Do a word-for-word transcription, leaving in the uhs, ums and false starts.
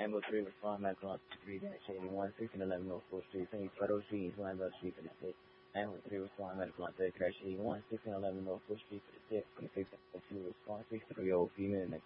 Ambo three respond medical officer three dash eighty-one, sixteen eleven North fourth Street, Saint Photo Street, East Line Street for the six. Ambo three respond medical officer crash eighty-one, sixteen eleven North fourth Street for the six. twenty-six two respond six three zero female.